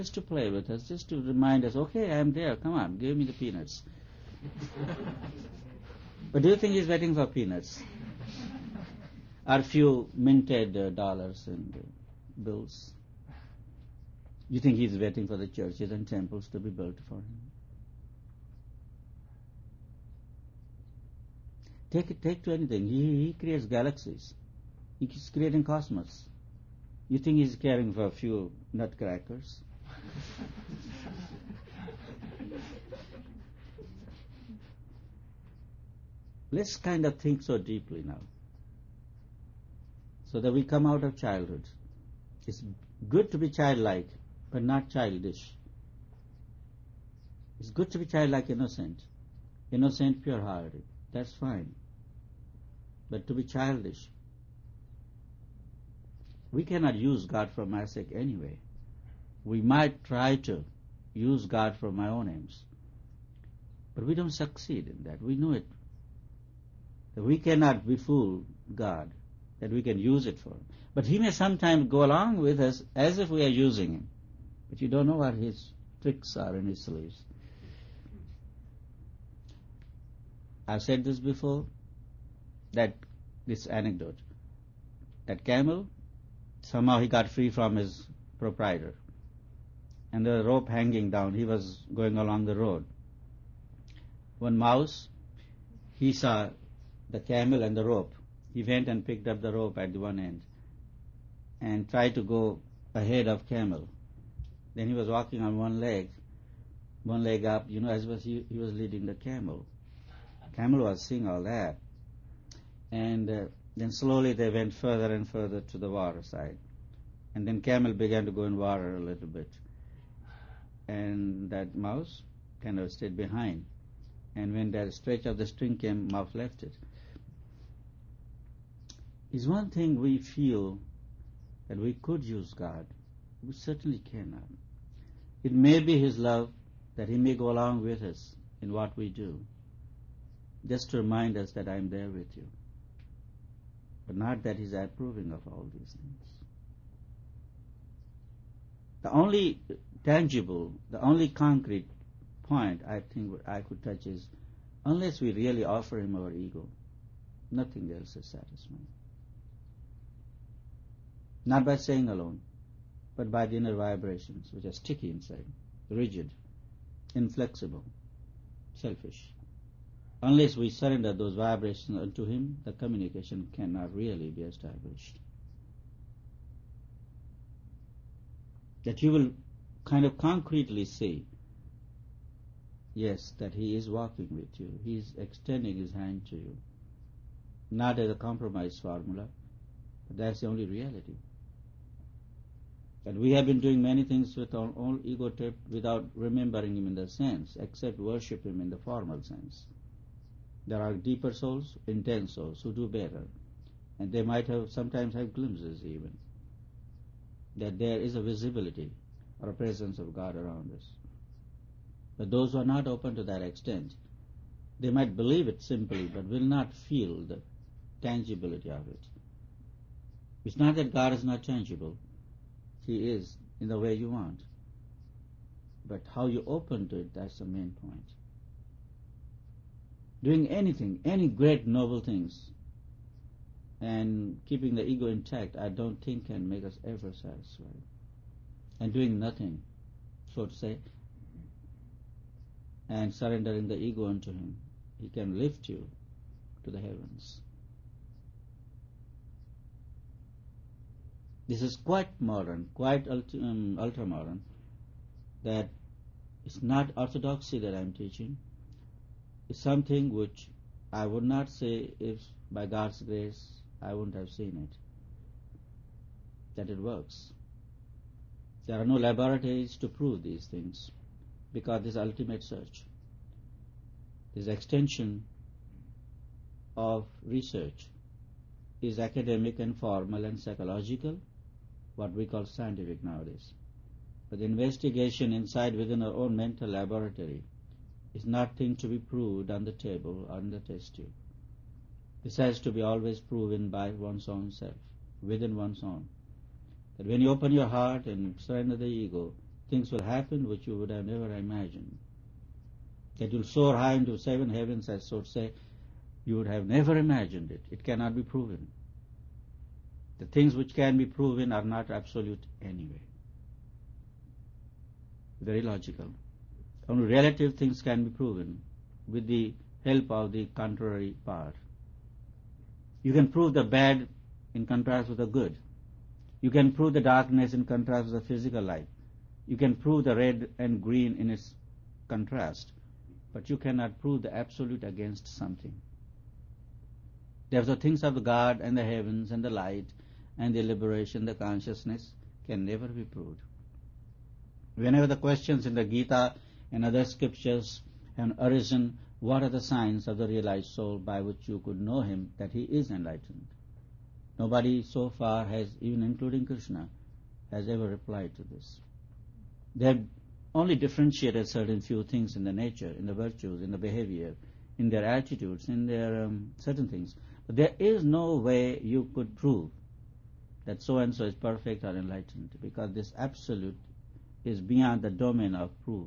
just to play with us, just to remind us, okay, I'm there, come on, give me the peanuts. But do you think he's waiting for peanuts? Or few minted dollars and bills? You think he's waiting for the churches and temples to be built for him? Take to anything. He creates galaxies. He's creating cosmos. You think he's caring for a few nutcrackers? Let's kind of think so deeply now, so that we come out of childhood. It's good to be childlike, but not childish. It's good to be childlike, innocent, pure-hearted. That's fine. But to be childish, we cannot use God for my sake anyway. We might try to use God for my own aims, but we don't succeed in that. We know it. That we cannot befool God, that we can use it for Him. But He may sometimes go along with us as if we are using Him. But you don't know what His tricks are in His sleeves. I've said this before, that this anecdote, that camel, somehow he got free from his proprietor, and the rope hanging down, he was going along the road. One mouse, he saw the camel and the rope. He went and picked up the rope at the one end and tried to go ahead of camel. Then he was walking on one leg up, as he was leading the camel. Camel was seeing all that. And then slowly they went further and further to the water side. And then camel began to go in water a little bit. And that mouse kind of stayed behind. And when that stretch of the string came, mouse left it. Is one thing we feel that we could use God. We certainly cannot. It may be His love that He may go along with us in what we do, just to remind us that I am there with you. But not that He's approving of all these things. The only tangible, the only concrete point I think I could touch is, unless we really offer Him our ego, nothing else is satisfying. Not by saying alone, but by the inner vibrations, which are sticky inside, rigid, inflexible, selfish. Unless we surrender those vibrations unto Him, the communication cannot really be established. That you will kind of concretely say, yes, that He is walking with you. He is extending His hand to you. Not as a compromise formula, but that's the only reality. That we have been doing many things with our own ego trip without remembering Him in the sense, except worship Him in the formal sense. There are deeper souls, intense souls, who do better. And they might sometimes have glimpses even, that there is a visibility or a presence of God around us. But those who are not open to that extent, they might believe it simply, but will not feel the tangibility of it. It's not that God is not tangible. He is in the way you want. But how you open to it, that's the main point. Doing anything, any great noble things, and keeping the ego intact, I don't think can make us ever satisfied. And doing nothing, so to say, and surrendering the ego unto Him, He can lift you to the heavens. This is quite modern, quite ultra-modern, that it's not orthodoxy that I'm teaching. It's something which I would not say if by God's grace I wouldn't have seen it, that it works. There are no laboratories to prove these things, because this ultimate search, this extension of research, is academic and formal and psychological, what we call scientific nowadays. But the investigation inside within our own mental laboratory is nothing to be proved on the table or in the test tube. This has to be always proven by one's own self, within one's own. That when you open your heart and surrender the ego, things will happen which you would have never imagined. That you'll soar high into 7 heavens, as so to say, you would have never imagined it. It cannot be proven. The things which can be proven are not absolute anyway. Very logical. Only relative things can be proven with the help of the contrary power. You can prove the bad in contrast with the good. You can prove the darkness in contrast with the physical light. You can prove the red and green in its contrast. But you cannot prove the absolute against something. Therefore, things of the God and the heavens and the light and the liberation, the consciousness, can never be proved. Whenever the questions in the Gita and other scriptures have arisen, what are the signs of the realized soul by which you could know him that he is enlightened? Nobody so far has, even including Krishna, has ever replied to this. They have only differentiated certain few things in the nature, in the virtues, in the behavior, in their attitudes, in their certain things. But there is no way you could prove that so-and-so is perfect or enlightened, because this absolute is beyond the domain of proof.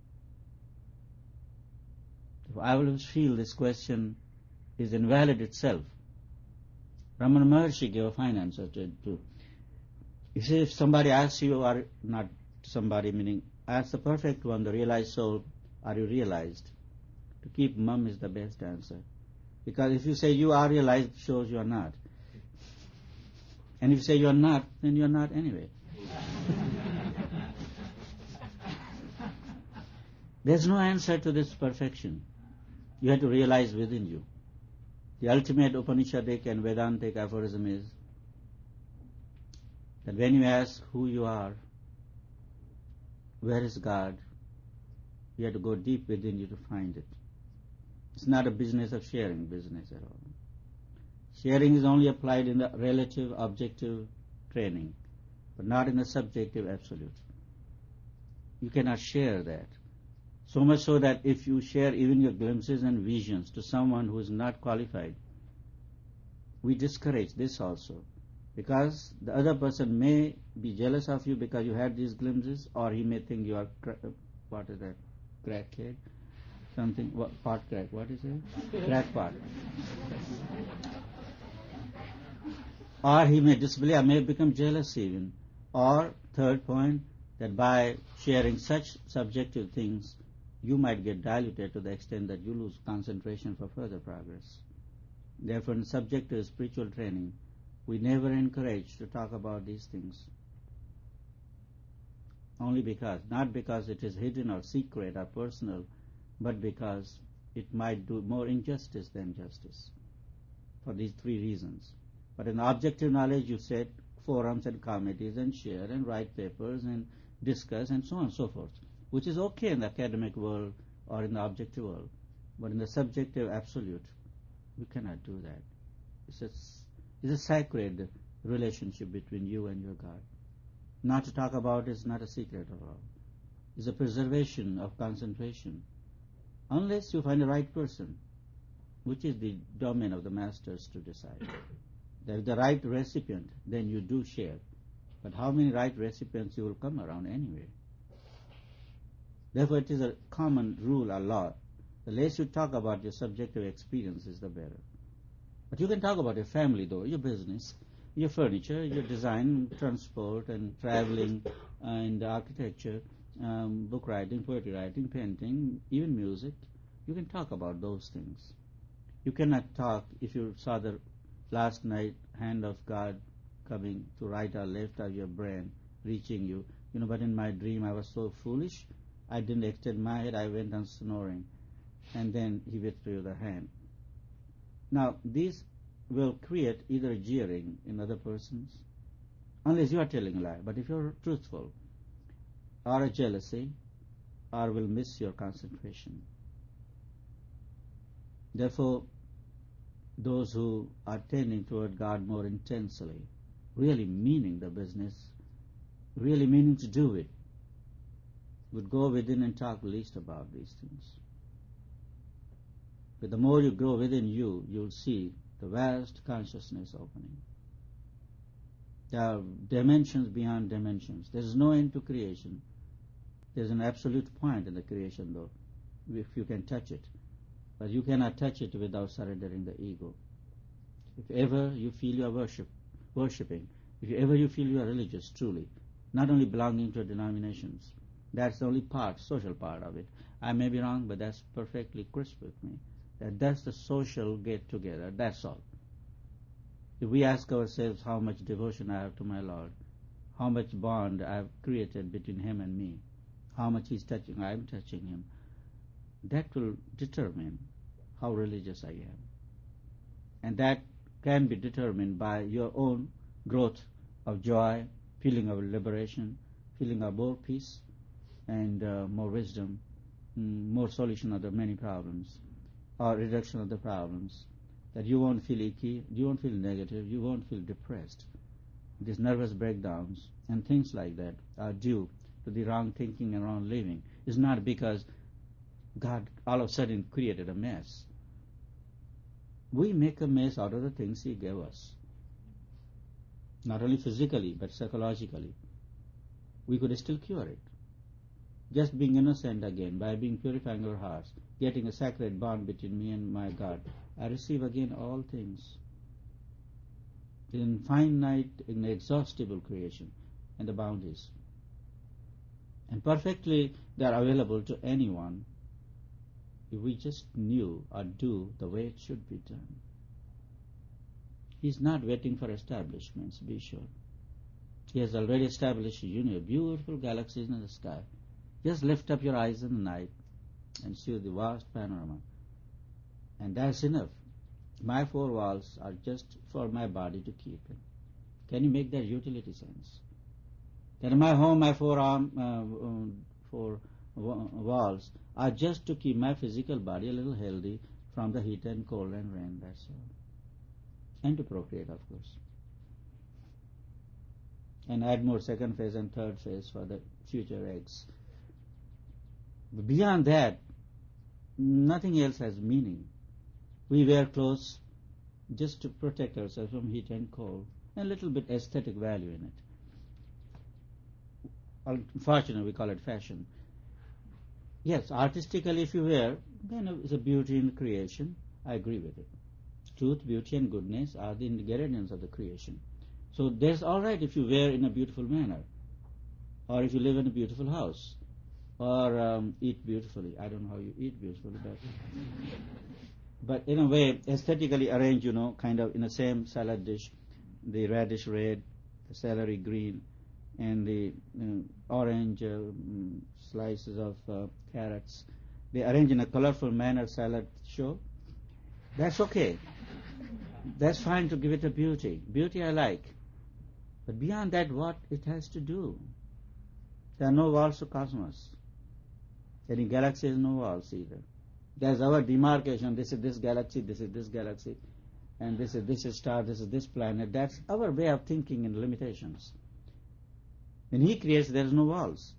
I always feel this question is invalid itself. Ramana Maharshi gave a fine answer to it too. He says, if somebody asks you, or not somebody, meaning ask the perfect one, the realized soul, are you realized? To keep mum is the best answer. Because if you say you are realized, it shows you are not. And if you say you are not, then you are not anyway. There's no answer to this perfection. You have to realize within you. The ultimate Upanishadic and Vedantic aphorism is that when you ask who you are, where is God, you have to go deep within you to find it. It's not a business of sharing business at all. Sharing is only applied in the relative objective training, but not in the subjective absolute. You cannot share that. So much so that if you share even your glimpses and visions to someone who is not qualified, we discourage this also. Because the other person may be jealous of you because you had these glimpses, or he may think you are, what is that, crackhead? Something, pot crack, what is it? Crackpot. Or he may disbelieve, or may become jealous even. Or, third point, that by sharing such subjective things, you might get diluted to the extent that you lose concentration for further progress. Therefore, in subjective spiritual training, we never encourage to talk about these things. Only because, not because it is hidden or secret or personal, but because it might do more injustice than justice. For these three reasons. But in objective knowledge, you set forums and committees and share and write papers and discuss and so on and so forth, which is okay in the academic world or in the objective world. But in the subjective absolute, we cannot do that. It's a sacred relationship between you and your God. Not to talk about it is not a secret at all. It's a preservation of concentration. Unless you find the right person, which is the domain of the masters to decide. If the right recipient, then you do share. But how many right recipients you will come around anyway? Therefore, it is a common rule or law. The less you talk about your subjective experiences, the better. But you can talk about your family, though, your business, your furniture, your design, transport, and traveling, and architecture, book writing, poetry writing, painting, even music. You can talk about those things. You cannot talk if you saw the last night hand of God coming to right or left of your brain, reaching you. But in my dream I was so foolish, I didn't extend my head, I went on snoring. And then he withdrew the hand. Now, these will create either jeering in other persons, unless you are telling a lie. But if you're truthful, or a jealousy, or will miss your concentration. Therefore, those who are tending toward God more intensely, really meaning the business, really meaning to do it, would go within and talk least about these things. But the more you grow within you, you'll see the vast consciousness opening. There are dimensions beyond dimensions. There is no end to creation. There's an absolute point in the creation, though, if you can touch it. But you cannot touch it without surrendering the ego. If ever you feel you are worshipping, if ever you feel you are religious, truly, not only belonging to denominations, that's the only part, social part of it. I may be wrong, but that's perfectly crisp with me. That's the social get-together, that's all. If we ask ourselves how much devotion I have to my Lord, how much bond I have created between Him and me, how much He's touching, I am touching Him, that will determine how religious I am. And that can be determined by your own growth of joy, feeling of liberation, feeling of more peace and more wisdom, more solution of the many problems, or reduction of the problems, that you won't feel icky, you won't feel negative, you won't feel depressed. These nervous breakdowns and things like that are due to the wrong thinking and wrong living. It's not because God all of a sudden created a mess. We make a mess out of the things He gave us. Not only physically, but psychologically. We could still cure it. Just being innocent again, by being purifying our hearts, getting a sacred bond between me and my God, I receive again all things. Infinite, inexhaustible creation and the bounties. And perfectly they are available to anyone if we just knew or do the way it should be done. He's not waiting for establishments, be sure. He has already established a universe, beautiful galaxies in the sky. Just lift up your eyes in the night and see the vast panorama. And that's enough. My four walls are just for my body to keep in. Can you make that utility sense? That in my home, my four walls are just to keep my physical body a little healthy from the heat and cold and rain, that's all. And to procreate, of course. And add more second phase and third phase for the future eggs. But beyond that, nothing else has meaning. We wear clothes just to protect ourselves from heat and cold, and a little bit aesthetic value in it. Unfortunately, we call it fashion. Yes, artistically if you wear, then it's a beauty in creation. I agree with it. Truth, beauty and goodness are the ingredients of the creation. So that's all right if you wear in a beautiful manner, or if you live in a beautiful house, or eat beautifully. I don't know how you eat beautifully, but in a way, aesthetically arrange, kind of in the same salad dish, the radish red, the celery green, and the orange slices of carrots. They arrange in a colorful manner salad show. That's okay. That's fine to give it a beauty. Beauty I like. But beyond that, what it has to do? There are no walls to cosmos. Any galaxy has no walls either. There's our demarcation. This is this galaxy, this is this galaxy, and this is this star, this is this planet. That's our way of thinking in limitations. When He creates, there is no walls.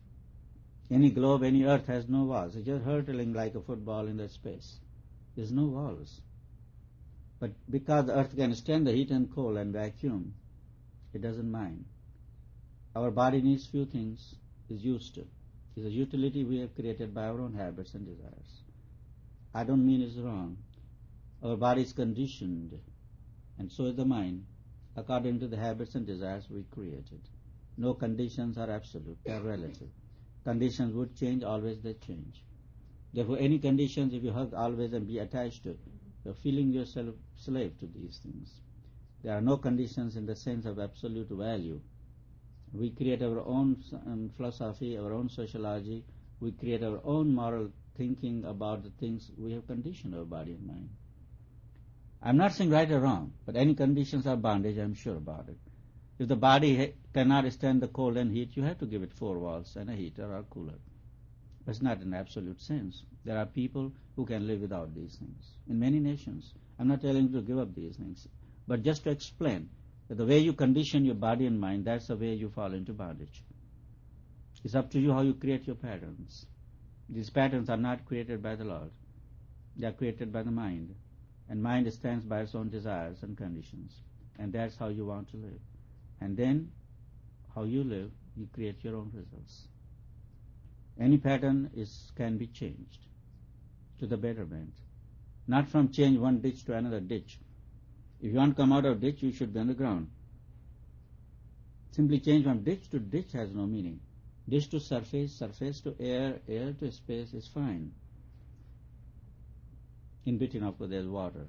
Any globe, any earth has no walls. It's just hurtling like a football in that space. There's no walls. But because the earth can stand the heat and cold and vacuum, it doesn't mind. Our body needs few things, is used to. It's a utility we have created by our own habits and desires. I don't mean it's wrong. Our body is conditioned, and so is the mind, according to the habits and desires we created. No conditions are absolute, they are relative. Conditions would change, always they change. Therefore, any conditions, if you hug always and be attached to it, you're feeling yourself slave to these things. There are no conditions in the sense of absolute value. We create our own philosophy, our own sociology. We create our own moral thinking about the things we have conditioned our body and mind. I'm not saying right or wrong, but any conditions are bondage, I'm sure about it. If the body cannot stand the cold and heat, you have to give it four walls and a heater or cooler. But it's not in absolute sense. There are people who can live without these things in many nations. I'm not telling you to give up these things, but just to explain that the way you condition your body and mind, that's the way you fall into bondage. It's up to you how you create your patterns. These patterns are not created by the Lord. They are created by the mind. And mind stands by its own desires and conditions. And that's how you want to live. And then, how you live, you create your own results. Any pattern can be changed to the betterment. Not from change one ditch to another ditch. If you want to come out of ditch, you should be on the ground. Simply change from ditch to ditch has no meaning. Ditch to surface, surface to air, air to space is fine. In between, of course, there is water.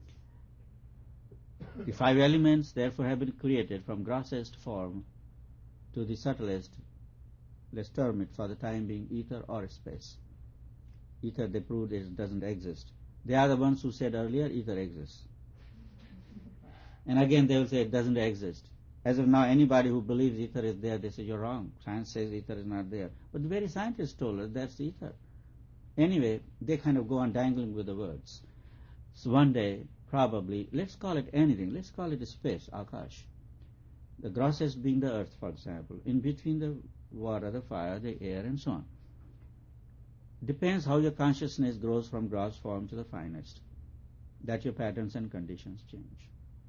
The 5 elements, therefore, have been created from grossest form to the subtlest. Let's term it for the time being ether or space. Ether, they proved, it doesn't exist. They are the ones who said earlier ether exists. And again they will say it doesn't exist. As of now, anybody who believes ether is there, they say you're wrong. Science says ether is not there. But the very scientists told us that's ether. Anyway, they kind of go on dangling with the words. So one day, probably, let's call it anything. Let's call it space, Akash. The grossest being the earth, for example. In between the water, the fire, the air, and so on. Depends how your consciousness grows from gross form to the finest, that your patterns and conditions change.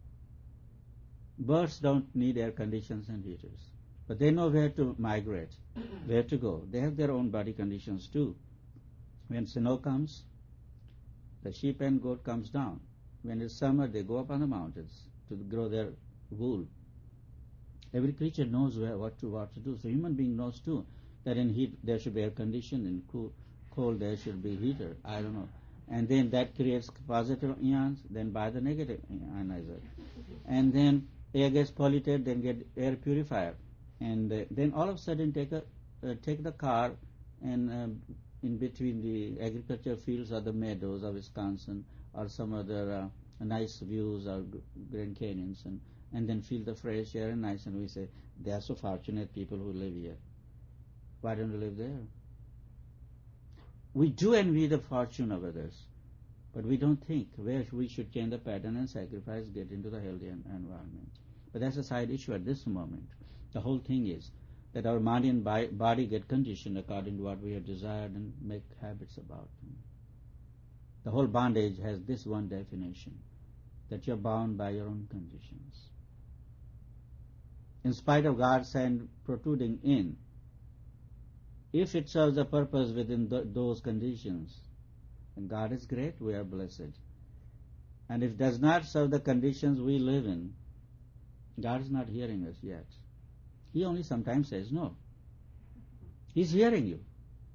Birds don't need air conditions and heaters, but they know where to migrate, where to go. They have their own body conditions too. When snow comes, the sheep and goat comes down. When it's summer, they go up on the mountains to grow their wool. Every creature knows what to do. So human being knows too that in heat there should be air conditioning, in cold there should be heater. I don't know. And then that creates positive ions, then by the negative ionizer. And then air gets polluted, then get air purifier. And then all of a sudden take the car and in between the agriculture fields or the meadows of Wisconsin or some other nice views or Grand Canyons and then feel the fresh air and nice, and we say, they are so fortunate people who live here. Why don't we live there? We do envy the fortune of others, but we don't think where we should change the pattern and sacrifice, get into the healthy environment. But that's a side issue at this moment. The whole thing is that our mind and body get conditioned according to what we have desired and make habits about them. The whole bondage has this one definition, that you're bound by your own conditions. In spite of God's hand protruding in, if it serves a purpose within those conditions, then God is great, we are blessed. And if it does not serve the conditions we live in, God is not hearing us yet. He only sometimes says no. He's hearing you.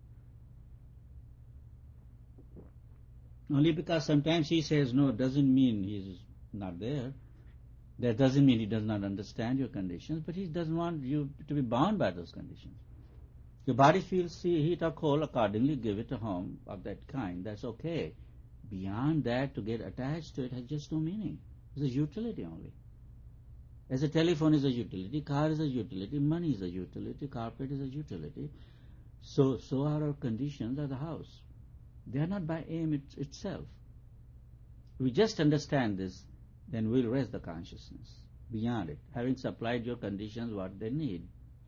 Only because sometimes He says no doesn't mean He's not there. That doesn't mean He does not understand your conditions, but He doesn't want you to be bound by those conditions. Your body feels heat or cold, accordingly give it a home of that kind. That's okay. Beyond that, to get attached to it has just no meaning. It's a utility only. As a telephone is a utility, car is a utility, money is a utility, carpet is a utility, so are our conditions of the house. They are not by aim itself. If we just understand this, then we'll raise the consciousness beyond it, having supplied your conditions what they need.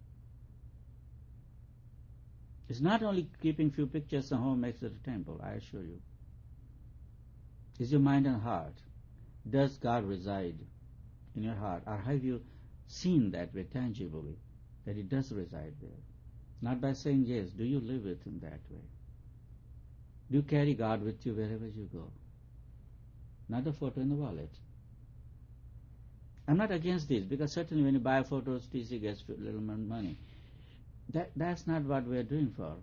It's not only keeping few pictures at home makes it a temple, I assure you. It's your mind and heart. Does God reside in your heart, or have you seen that way tangibly, that He does reside there? Not by saying yes, do you live with Him that way? Do you carry God with you wherever you go? Not the photo in the wallet. I'm not against this, because certainly when you buy photos, TC gets a little more money. That's not what we're doing for.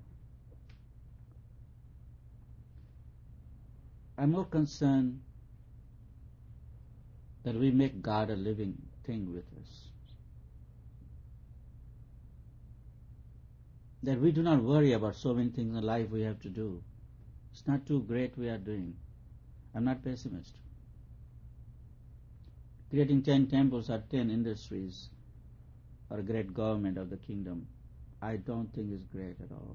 I'm more concerned that we make God a living thing with us. That we do not worry about so many things in life we have to do. It's not too great we are doing. I'm not pessimist. Creating 10 temples or 10 industries or a great government of the kingdom, I don't think is great at all.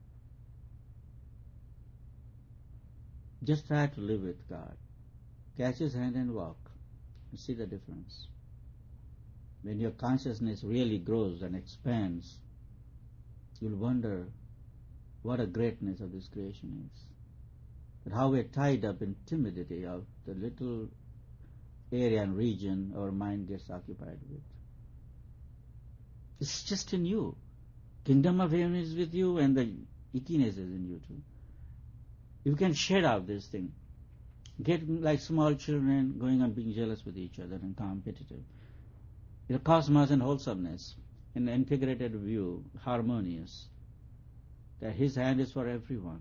Just try to live with God. Catch His hand and walk. You see the difference. When your consciousness really grows and expands, you'll wonder what a greatness of this creation is. But how we're tied up in timidity of the little area and region our mind gets occupied with. It's just in you. Kingdom of heaven is with you, and the ickiness is in you too. You can shed out this thing. Get like small children going on being jealous with each other and competitive. The cosmos and wholesomeness, an integrated view, harmonious, that His hand is for everyone.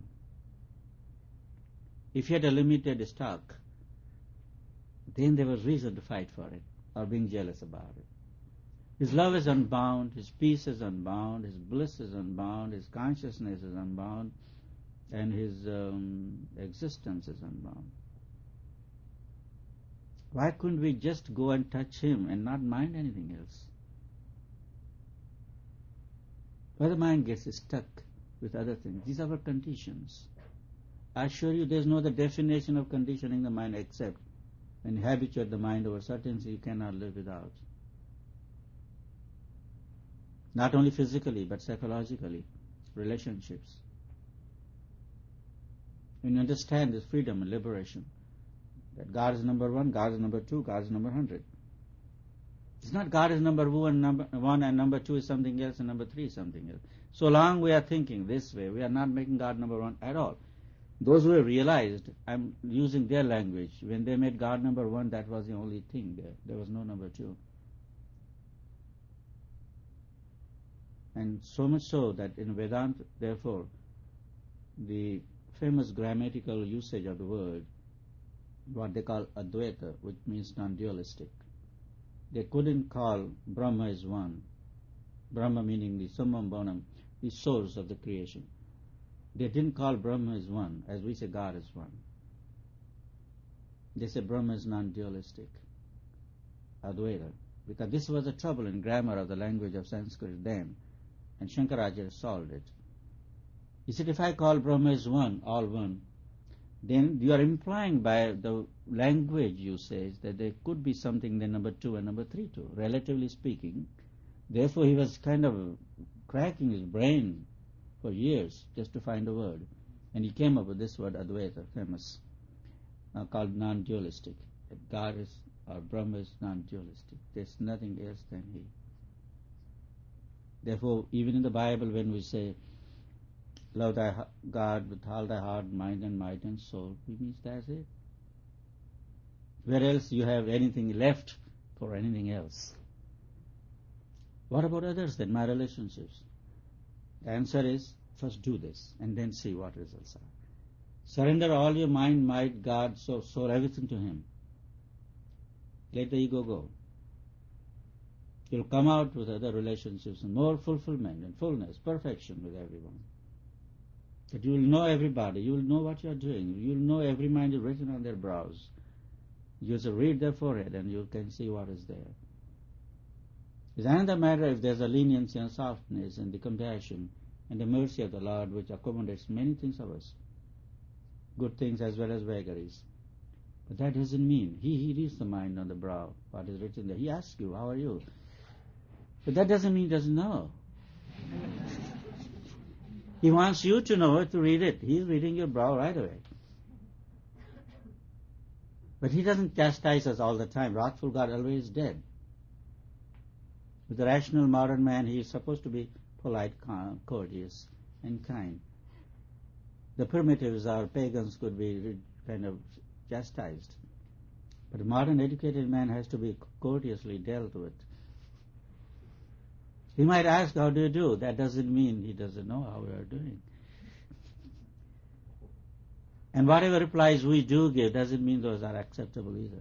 If He had a limited stock, then there was reason to fight for it or being jealous about it. His love is unbound, His peace is unbound, His bliss is unbound, His consciousness is unbound, and His existence is unbound. Why couldn't we just go and touch Him and not mind anything else? Why the mind gets stuck with other things? These are our conditions. I assure you there's no other definition of conditioning the mind except when you habituate the mind over certain things you cannot live without. Not only physically but psychologically, relationships. When you understand this freedom and liberation, that God is number one, God is number two, God is number 100. It's not God is number one and number two is something else and number three is something else. So long we are thinking this way, we are not making God number one at all. Those who have realized, I'm using their language, when they made God number one, that was the only thing there. There was no number two. And so much so that in Vedanta, therefore, the famous grammatical usage of the word, what they call Advaita, which means non-dualistic. They couldn't call Brahma as one. Brahma meaning the summum bonum, the source of the creation. They didn't call Brahma as one, as we say God is one. They say Brahma is non-dualistic, Advaita, because this was the trouble in grammar of the language of Sanskrit then, and Shankaracharya solved it. He said, if I call Brahma as one, all one, then you are implying by the language you say that there could be something then number two and number three too, relatively speaking. Therefore he was kind of cracking his brain for years just to find a word. And he came up with this word Advaita, famous, called non-dualistic. That God is, or Brahma is non-dualistic. There's nothing else than He. Therefore, even in the Bible when we say, love thy God with all thy heart, mind and might and soul, it means that's it. Where else you have anything left for anything else? What about others then, my relationships? The answer is, first do this and then see what results are. Surrender all your mind, might, God, soul, everything to Him. Let the ego go. You'll come out with other relationships and more fulfillment and fullness, perfection with everyone. That you will know everybody, you will know what you are doing, you will know every mind is written on their brows. You just read their forehead and you can see what is there. It's another matter if there's a leniency and softness and the compassion and the mercy of the Lord which accommodates many things of us, good things as well as vagaries. But that doesn't mean, He reads the mind on the brow, what is written there. He asks you, how are you? But that doesn't mean He doesn't know. He wants you to know it, to read it. He's reading your brow right away. But He doesn't chastise us all the time. Wrathful God always dead. With the rational modern man, he is supposed to be polite, courteous, and kind. The primitives or pagans could be kind of chastised. But a modern educated man has to be courteously dealt with. He might ask, how do you do? That doesn't mean he doesn't know how we are doing. And whatever replies we do give doesn't mean those are acceptable either.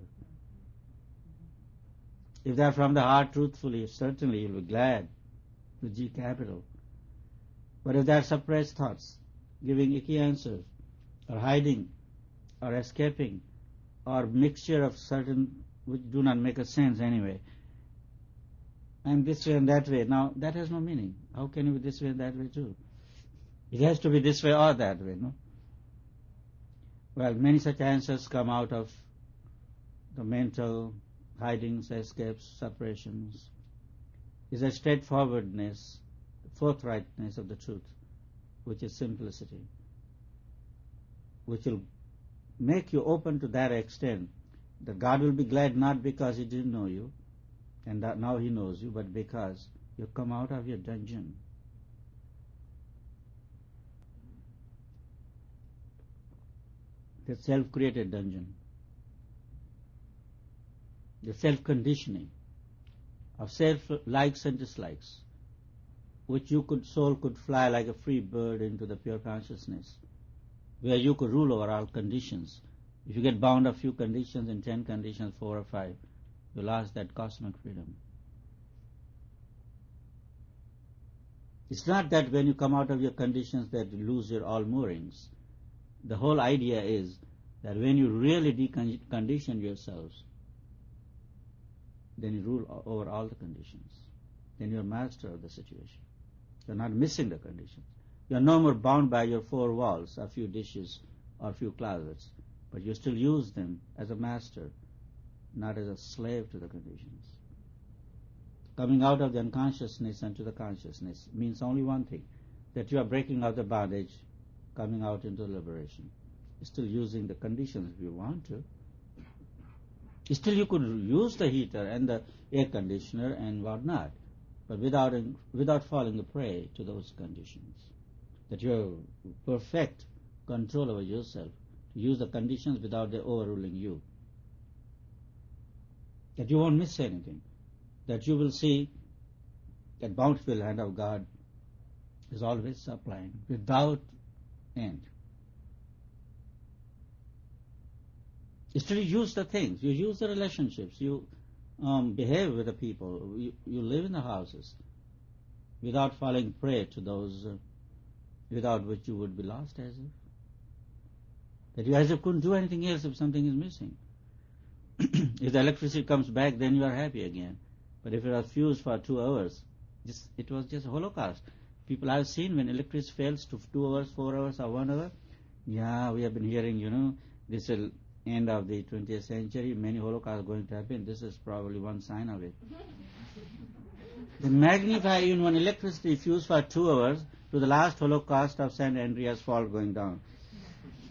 If they are from the heart truthfully, certainly you'll be glad, with G capital. But if they are suppressed thoughts, giving icky answers, or hiding, or escaping, or mixture of certain which do not make a sense anyway, I'm this way and that way. Now, that has no meaning. How can you be this way and that way too? It has to be this way or that way, no? Well, many such answers come out of the mental hidings, escapes, suppressions. It's a straightforwardness, forthrightness of the truth, which is simplicity, which will make you open to that extent that God will be glad not because He didn't know you, and that now He knows you, but because you come out of your dungeon. the self-created dungeon, the self-conditioning of self-likes and dislikes, which soul could fly like a free bird into the pure consciousness, where you could rule over all conditions. If you get bound a few conditions, in 10 conditions, 4 or 5, you lost that cosmic freedom. It's not that when you come out of your conditions that you lose your all moorings. The whole idea is that when you really decondition yourselves, then you rule over all the conditions. Then you are master of the situation. You are not missing the conditions. You are no more bound by your 4 walls, a few dishes, or a few closets, but you still use them as a master, not as a slave to the conditions. Coming out of the unconsciousness into the consciousness means only one thing, that you are breaking out the bondage, coming out into liberation. You're still using the conditions if you want to. Still you could use the heater and the air conditioner and whatnot, but without falling a prey to those conditions. That you have perfect control over yourself, to use the conditions without their overruling you. That you won't miss anything. That you will see that bountiful hand of God is always supplying without end. Still you use the things, you use the relationships, you behave with the people, you live in the houses without falling prey to those without which you would be lost as if. That you as if couldn't do anything else if something is missing. If the electricity comes back, then you are happy again. But if it was fused for 2 hours, it was just a holocaust. People I've seen when electricity fails to 2 hours, 4 hours, or 1 hour, we have been hearing, this will end of the 20th century, many holocausts going to happen. This is probably one sign of it. They magnify even when electricity fused for 2 hours to the last holocaust of St. Andreas Fault going down.